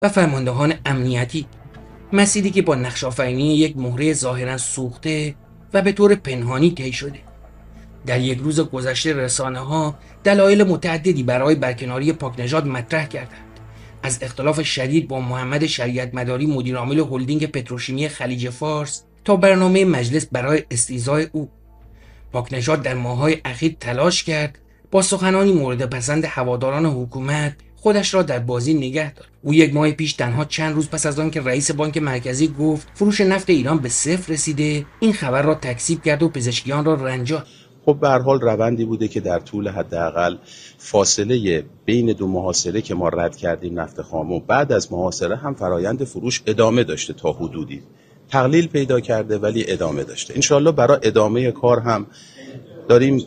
و فرماندهان امنیتی، مسیری که با نقش‌آفرینی یک مهره ظاهراً سوخته و به طور پنهانی طی شده. در یک روز گذشته رسانه‌ها دلایل متعددی برای برکناری پاکنژاد مطرح کردند، از اختلاف شدید با محمد شریعت مداری مدیرعامل هلدینگ پتروشیمی خلیج فارس تا برنامه مجلس برای استیضاح او. پاکنژاد در ماه‌های اخیر تلاش کرد با سخنانی مورد پسند هواداران حکومت خودش را در بازی نگه دارد. او یک ماه پیش تنها چند روز پس از آنکه رئیس بانک مرکزی گفت فروش نفت ایران به صفر رسیده، این خبر را تکذیب کرد و پزشکیان را رنجاند. خب به هر حال روندی بوده که در طول حداقل فاصله بین دو محاصره که ما رد کردیم نفت خام و بعد از محاصره هم فرایند فروش ادامه داشته، تا حدودی تقلیل پیدا کرده ولی ادامه داشته. انشالله برای ادامه کار هم داریم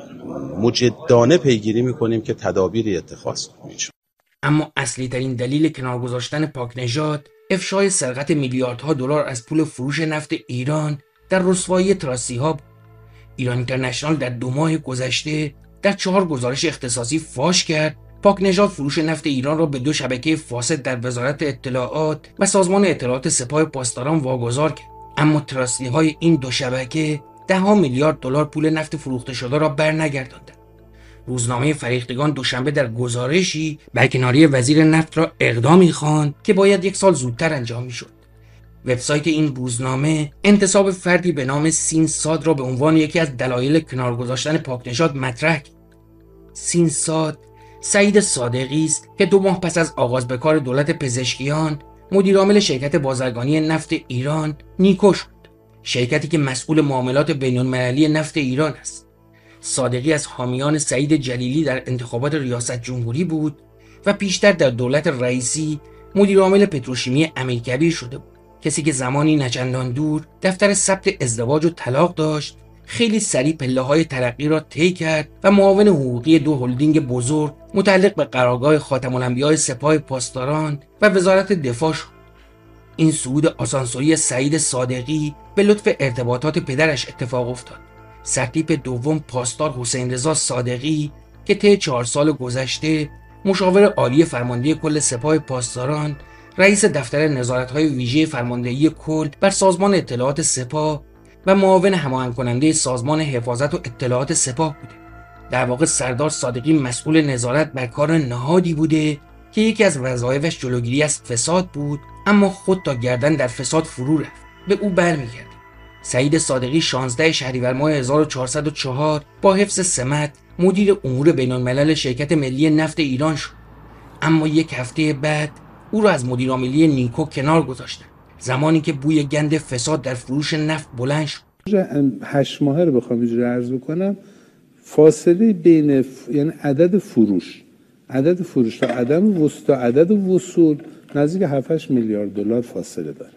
مجدانه پیگیری میکنیم که تدابیری اتخاذ کنیم. اما اصلی ترین دلیل کنار گذاشتن پاکنژاد افشای سرقت میلیاردها دلار از پول فروش نفت ایران در رسوایی تراسی ها بود. ایران اینترنشنال در 2 ماه گذشته در 4 گزارش اختصاصی فاش کرد پاکنژاد فروش نفت ایران را به 2 شبکه فاسد در وزارت اطلاعات و سازمان اطلاعات سپاه پاسداران واگذار کرد. اما تراسی های این 2 شبکه ده‌ها میلیارد دلار پول نفت فروخته شده را برنگرداندند. روزنامه فریختگان دوشنبه در گزارشی برکناری وزیر نفت را اقدامی خواند که باید 1 سال زودتر انجام میشد. وبسایت این روزنامه انتصاب فردی به نام سین ساد را به عنوان یکی از دلایل کنار گذاشتن پاکنژاد مطرح کرد. سین ساد سعید صادقی است که 2 ماه پس از آغاز به کار دولت پزشکیان مدیرعامل شرکت بازرگانی نفت ایران نیکو شد، شرکتی که مسئول معاملات بین‌المللی نفت ایران است. صادقی از حامیان سعید جلیلی در انتخابات ریاست جمهوری بود و پیشتر در دولت رئیسی مدیرعامل پتروشیمی امیرکبیر شده بود، کسی که زمانی نچندان دور دفتر ثبت ازدواج و طلاق داشت. خیلی سریع پله‌های ترقی را طی کرد و معاون حقوقی 2 هلدینگ بزرگ متعلق به قرارگاه خاتم الانبیاء سپاه پاسداران و وزارت دفاع شد. این صعود آسانسوری سعید صادقی به لطف ارتباطات پدرش اتفاق افتاد. سرتیپ دوم پاسدار حسین رضا صادقی که طی 4 سال گذشته مشاور عالی فرماندهی کل سپاه پاسداران، رئیس دفتر نظارت‌های ویژه فرماندهی کل بر سازمان اطلاعات سپاه و معاون هماهنگ کننده سازمان حفاظت و اطلاعات سپاه بوده. در واقع سردار صادقی مسئول نظارت بر کار نهادی بوده که یکی از وظایفش جلوگیری از فساد بود، اما خود تا گردن در فساد فرو رفت. به او برمیگرده. سعید صادقی 16 شهریور ماه 1404 با حفظ سمت مدیر امور بین‌الملل شرکت ملی نفت ایران شد، اما 1 هفته بعد او را از مدیرعاملی نیکو کنار گذاشتند، زمانی که بوی گند فساد در فروش نفت بلند شد. 8 ماهه رو بخوام اینجوری عرض بکنم، فاصله بین یعنی عدد فروش تا عدد وصول نزدیک 7-8 میلیارد دلار فاصله داره.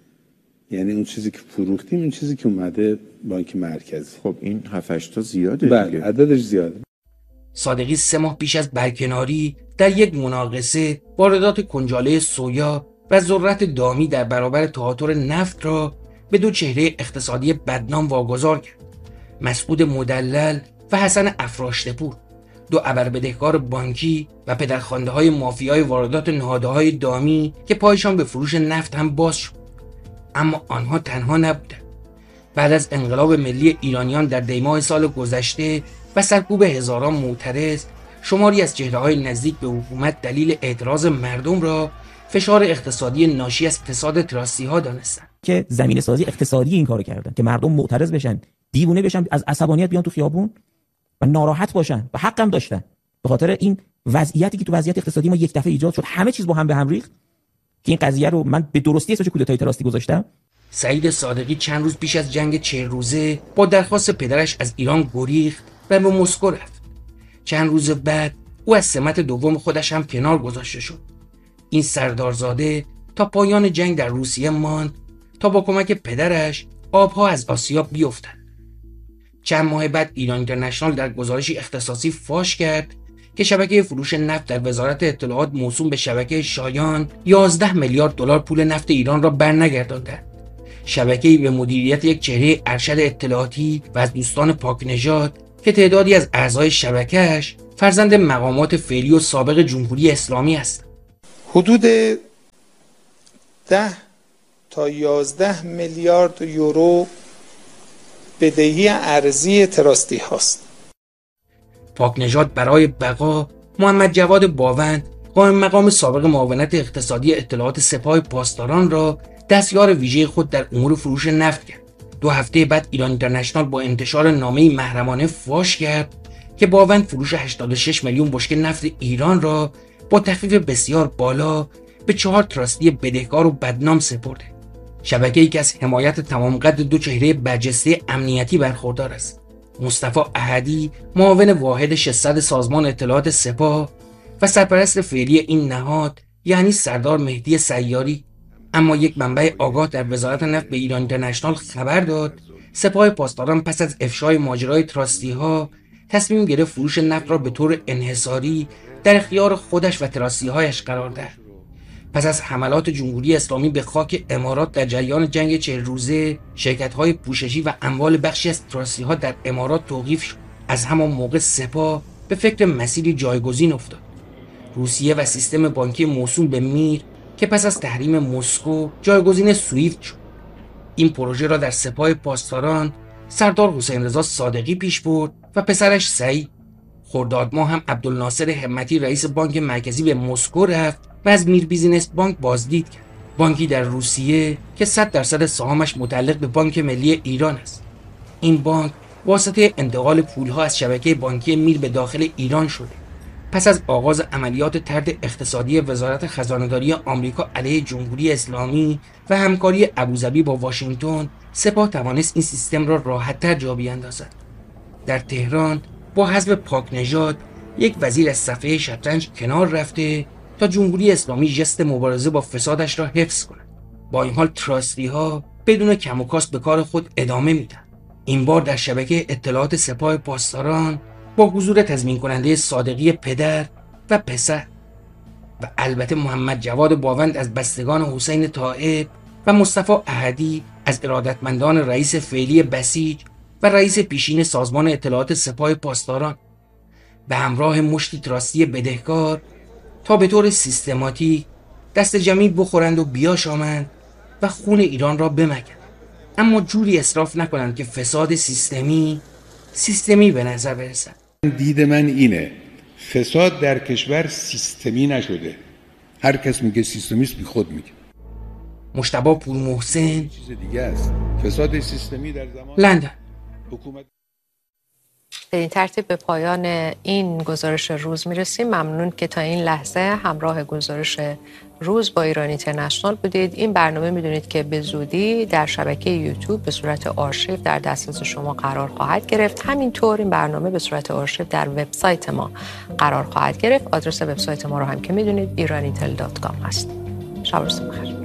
یعنی اون چیزی که فروختیم، این چیزی که اومده بانک مرکزی. خب این 7-8 تا زیاده. بله، عددش زیاده. صادقی 3 ماه پیش از برکناری در یک مناقصه واردات کنجاله سویا و ذرت دامی در برابر تهاتر نفت را به 2 چهره اقتصادی بدنام واگذار کرد: مسعود مدلل و حسن افراشته‌پور، 2 ابربدهکار بانکی و پدرخوانده‌های مافیای واردات نهادهای دامی که پایشان به فروش نفت هم باز شد. اما آنها تنها نبودند. بعد از انقلاب ملی ایرانیان در دیماه سال گذشته و سرکوب هزاران معترض، شماری از چهره‌های نزدیک به حکومت دلیل اعتراض مردم را فشار اقتصادی ناشی از فساد تراسی‌ها دانستند که زمینه سازی اقتصادی این کارو کردن که مردم معترض بشن، دیوونه بشن، از عصبانیت بیان تو خیابون و ناراحت باشن و حقم داشتن به خاطر این وضعیتی که تو وضعیت اقتصادی ما یک دفعه ایجاد شد، همه چیز با هم به هم ریخت که این قضیه رو من به درستی اسمش کودتای تراستی گذاشتم. سعید صادقی چند روز پیش از جنگ 40 روزه با درخواست پدرش از ایران گریخت و به مسکو رفت. چند روز بعد او از سمت دوم خودش هم کنار گذاشته شد. این سردارزاده تا پایان جنگ در روسیه ماند تا با کمک پدرش آبها از آسیا بیفتند. چند ماه بعد ایران اینترنشنال در گزارشی اختصاصی فاش کرد که شبکه فروش نفت در وزارت اطلاعات موسوم به شبکه شایان 11 میلیارد دلار پول نفت ایران را برنگرداندند. شبکه‌ای به مدیریت یک چهره ارشد اطلاعاتی و از دوستان پاکنژاد که تعدادی از اعضای شبکه‌اش فرزند مقامات فعلی و سابق جمهوری اسلامی است. حدود 10 تا 11 میلیارد یورو بدهی ارزی تراستی هاست. پاکنژاد برای بقا محمد جواد باوند قائم مقام سابق معاونت اقتصادی اطلاعات سپاه پاسداران را دستیار ویژه خود در امور فروش نفت کرد. 2 هفته بعد ایران اینترنشنال با انتشار نامه‌ای محرمانه فاش کرد که باوند فروش 86 میلیون بشکه نفت ایران را با تخفیف بسیار بالا به 4 تراستی بدهکار و بدنام سپرده. شبکه‌ای که از حمایت تمام قد 2 چهره برجسته امنیتی برخوردار است. مصطفی احدی، معاون واحد 600 سازمان اطلاعات سپاه و سرپرست فعلی این نهاد، یعنی سردار مهدی سیاری، اما یک منبع آگاه در وزارت نفت به ایران اینترنشنال خبر داد سپاه پاسداران پس از افشای ماجرای تراستی ها تصمیم گرفت فروش نفت را به طور انحصاری در اختیار خودش و تراستی هایش قرار دهد. پس از حملات جمهوری اسلامی به خاک امارات در جریان جنگ 40 روزه، شرکت‌های پوششی و اموال بخشی از تراسی‌ها در امارات توقیف شد. از همان موقع سپاه به فکر مسیری جایگزین افتاد. روسیه و سیستم بانکی موسوم به میر که پس از تحریم مسکو جایگزین سویفت شد. این پروژه را در سپاه پاسداران سردار حسین رضا صادقی پیش برد و پسرش سعید. خرداد ماه هم عبدالناصر همتی رئیس بانک مرکزی به مسکو رفت و از میر بیزینس بانک بازدید کرد. بانکی در روسیه که 100% سهامش متعلق به بانک ملی ایران است. این بانک واسطه انتقال پولها از شبکه بانکی میر به داخل ایران شده. پس از آغاز عملیات طرد اقتصادی وزارت خزانه‌داری آمریکا علیه جمهوری اسلامی و همکاری ابوظبی با واشنگتن، سپاه توانست این سیستم را راحت‌تر جا بیاندازد. در تهران با حذف پاکنژاد یک وزیر از صفحه شطرنج کنار رفته تا جمهوری اسلامی ژست مبارزه با فسادش را حفظ کند. با این حال تراستی ها بدون کم و کاست به کار خود ادامه میدن. این بار در شبکه اطلاعات سپاه پاسداران با حضور تضمین کننده صادقی پدر و پسر و البته محمد جواد باوند از بستگان حسین طائب و مصطفی احدی از ارادتمندان رئیس فعلی بسیج و رئیس پیشین سازمان اطلاعات سپاه پاسداران به همراه مشتی تراستی بدهکار تا به طور سیستماتیک دست جمعی بخورند و بیاشامند و خون ایران را بمکند، اما جوری اصراف نکنند که فساد سیستمی به نظر برسد. دید من اینه، فساد در کشور سیستمی نشده. هر کس میگه سیستمیست بی خود میگه. مجتبی پورمحسن، چیز دیگه است. فساد سیستمی در زمان لندن. حکومت. به این ترتیب به پایان این گزارش روز میرسیم. ممنون که تا این لحظه همراه گزارش روز با ایران اینترنشنال بودید. این برنامه میدونید که به زودی در شبکه یوتیوب به صورت آرشیو در دسترس شما قرار خواهد گرفت. همینطور این برنامه به صورت آرشیو در وبسایت ما قرار خواهد گرفت. آدرس وبسایت ما رو هم که میدونید iranitel.com هست. شب و روز بخیر.